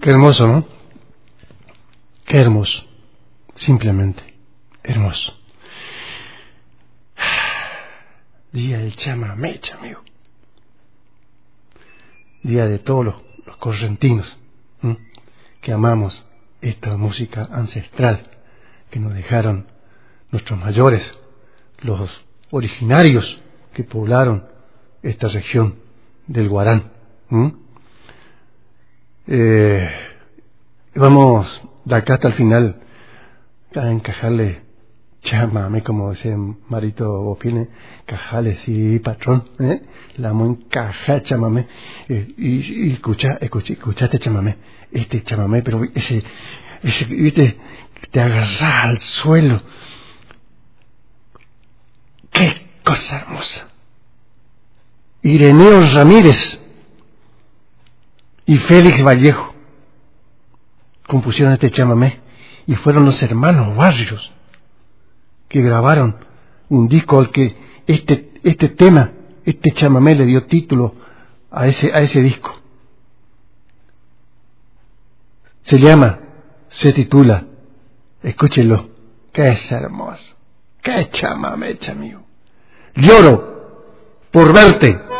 Qué hermoso, ¿no? Qué hermoso. Simplemente hermoso. Día del chamamé, amigo. Día de todos los correntinos, ¿m? Que amamos esta música ancestral que nos dejaron nuestros mayores, los originarios que poblaron esta región del Guarán. Vamos de acá hasta el final a encajarle chamamé, como decía Marito Bopine, cajale, sí, patrón, la vamos a encajar chamamé, y escuchaste chamamé, este chamamé, pero ese, viste, te agarras al suelo. ¡Qué cosa hermosa! Ireneo Ramírez y Félix Vallejo compusieron este chamamé y fueron los hermanos Barrios que grabaron un disco al que este tema, este chamamé le dio título a ese disco. Se titula, escúchenlo, que es hermoso, qué chamamé, amigo. Lloro por verte.